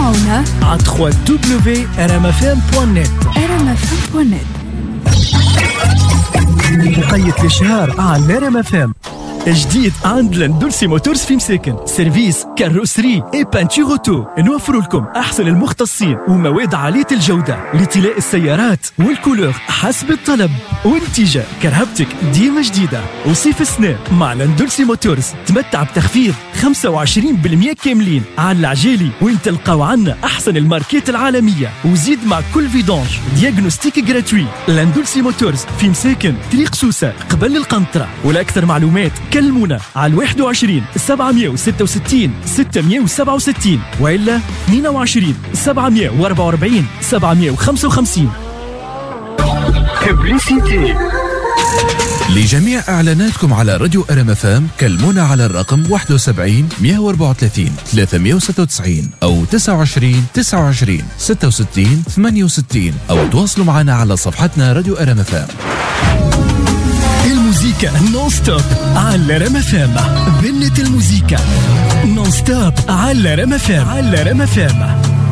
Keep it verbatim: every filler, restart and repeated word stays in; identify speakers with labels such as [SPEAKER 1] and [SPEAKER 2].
[SPEAKER 1] تابعونا
[SPEAKER 2] على دبليو دبليو دبليو دوت ار ام اف ام دوت نت.
[SPEAKER 1] ار ام اف ام دوت نت.
[SPEAKER 2] مقيد الشهر على ار ام اف ام. جديد عند لاندولسي موتورز في مساكن، سيرفيس كاروسري اي بانتور اوتو. نوفر لكم احسن المختصين ومواد عاليه الجوده لطلاء السيارات والكولور حسب الطلب، وانتجاء كرهبتك ديما جديده. وصيف السنة مع لاندولسي موتورز تمتع بتخفيض خمسة وعشرين بالمئة كاملين على العجالي، وين تلقاو عنا احسن الماركات العالميه. وزيد مع كل فيدونج دياغنوستيك جراتوي. لاندولسي موتورز في مساكن طريق سوسه قبل القنطره. ولاكثر معلومات كلمونا على واحد وعشرين سبعمئة وستة وستين ستمئة وسبعة وستين وإلا اثنين وعشرين سبعمئة وأربعة وأربعين سبعمئة وخمسة وخمسين.
[SPEAKER 3] ببليسيتي.
[SPEAKER 4] لجميع إعلاناتكم على راديو ار ام اف ام كلمونا على الرقم واحد وسبعين مئة وأربعة وثلاثين ثلاثمئة وستة وتسعين أو تسعة وعشرين تسعة وعشرين ستة وستين ثمانية وستين أو تواصلوا معنا على صفحتنا راديو ار ام اف ام.
[SPEAKER 2] الموسيقى نون ستوب على ار ام اف ام. بنت الموسيقى نون ستوب على ار ام اف ام على ار ام اف ام.